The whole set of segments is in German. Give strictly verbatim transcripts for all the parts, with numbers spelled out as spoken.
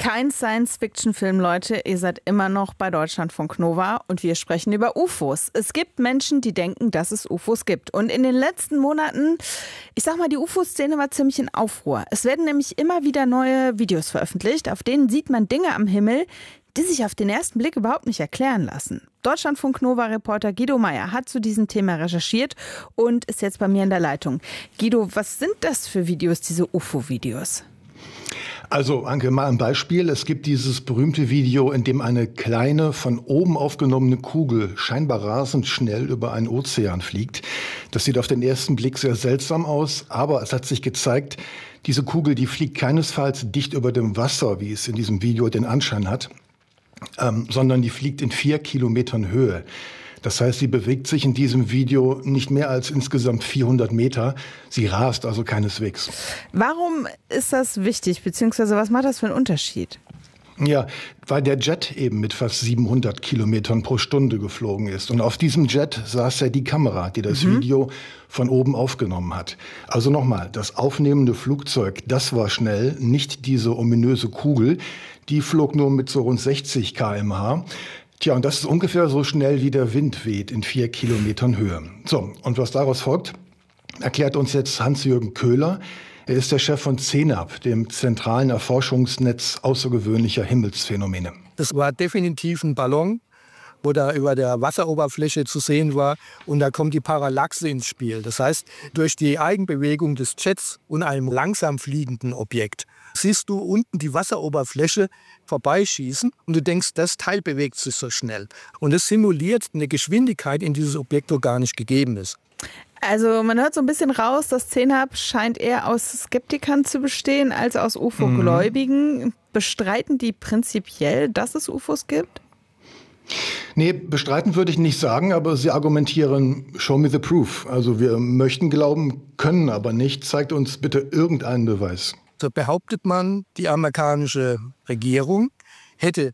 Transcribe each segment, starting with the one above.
Kein Science-Fiction-Film, Leute. Ihr seid immer noch bei Deutschlandfunk Nova und wir sprechen über U F Os. Es gibt Menschen, die denken, dass es U F Os gibt. Und in den letzten Monaten, ich sag mal, die U F O-Szene war ziemlich in Aufruhr. Es werden nämlich immer wieder neue Videos veröffentlicht, auf denen sieht man Dinge am Himmel, die sich auf den ersten Blick überhaupt nicht erklären lassen. Deutschlandfunk Nova-Reporter Guido Meyer hat zu diesem Thema recherchiert und ist jetzt bei mir in der Leitung. Guido, was sind das für Videos, diese U F O-Videos? Also, Anke, mal ein Beispiel. Es gibt dieses berühmte Video, in dem eine kleine, von oben aufgenommene Kugel scheinbar rasend schnell über einen Ozean fliegt. Das sieht auf den ersten Blick sehr seltsam aus, aber es hat sich gezeigt, diese Kugel, die fliegt keinesfalls dicht über dem Wasser, wie es in diesem Video den Anschein hat, ähm, sondern die fliegt in vier Kilometern Höhe. Das heißt, sie bewegt sich in diesem Video nicht mehr als insgesamt vierhundert Meter. Sie rast also keineswegs. Warum ist das wichtig, beziehungsweise was macht das für einen Unterschied? Ja, weil der Jet eben mit fast siebenhundert Kilometern pro Stunde geflogen ist. Und auf diesem Jet saß ja die Kamera, die das mhm. Video von oben aufgenommen hat. Also nochmal, das aufnehmende Flugzeug, das war schnell, nicht diese ominöse Kugel. Die flog nur mit so rund sechzig Kilometer pro Stunde. Tja, und das ist ungefähr so schnell, wie der Wind weht in vier Kilometern Höhe. So, und was daraus folgt, erklärt uns jetzt Hans-Jürgen Köhler. Er ist der Chef von C E N A P, dem zentralen Erforschungsnetz außergewöhnlicher Himmelsphänomene. Das war definitiv ein Ballon, wo da über der Wasseroberfläche zu sehen war. Und da kommt die Parallaxe ins Spiel. Das heißt, durch die Eigenbewegung des Jets und einem langsam fliegenden Objekt siehst du unten die Wasseroberfläche vorbeischießen und du denkst, das Teil bewegt sich so schnell. Und es simuliert eine Geschwindigkeit, in dieses Objekt doch gar nicht gegeben ist. Also man hört so ein bisschen raus, das C E N A P scheint eher aus Skeptikern zu bestehen als aus U F O-Gläubigen. Mhm. Bestreiten die prinzipiell, dass es U F Os gibt? Nee, bestreiten würde ich nicht sagen, aber sie argumentieren, show me the proof. Also wir möchten glauben, können aber nicht. Zeigt uns bitte irgendeinen Beweis. So behauptet man, die amerikanische Regierung hätte,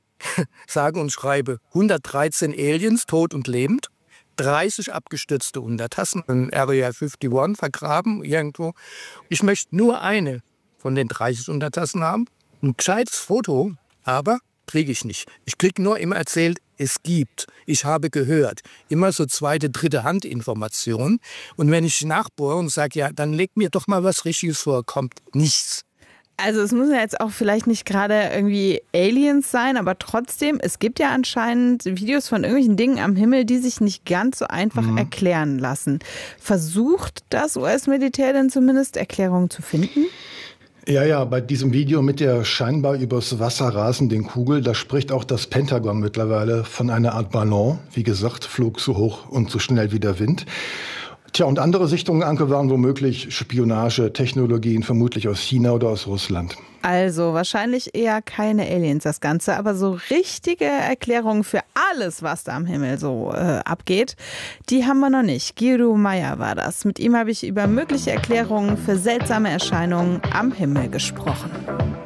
sage und schreibe, hundertdreizehn Aliens, tot und lebend, dreißig abgestürzte Untertassen in Area einundfünfzig vergraben irgendwo. Ich möchte nur eine von den dreißig Untertassen haben, ein gescheites Foto, aber kriege ich nicht. Ich kriege nur immer erzählt, es gibt, ich habe gehört. Immer so zweite, dritte Handinformation. Und wenn ich nachbohre und sage, ja, dann leg mir doch mal was Richtiges vor, kommt nichts. Also es müssen ja jetzt auch vielleicht nicht gerade irgendwie Aliens sein, aber trotzdem, es gibt ja anscheinend Videos von irgendwelchen Dingen am Himmel, die sich nicht ganz so einfach mhm. erklären lassen. Versucht das U S-Militär denn zumindest Erklärungen zu finden? Ja, ja, bei diesem Video mit der scheinbar übers Wasser rasenden Kugel, da spricht auch das Pentagon mittlerweile von einer Art Ballon. Wie gesagt, flog so hoch und so schnell wie der Wind. Tja, und andere Sichtungen, Anke, waren womöglich Spionage, Technologien, vermutlich aus China oder aus Russland. Also wahrscheinlich eher keine Aliens das Ganze, aber so richtige Erklärungen für alles, was da am Himmel so äh, abgeht, die haben wir noch nicht. Guido Meyer war das. Mit ihm habe ich über mögliche Erklärungen für seltsame Erscheinungen am Himmel gesprochen.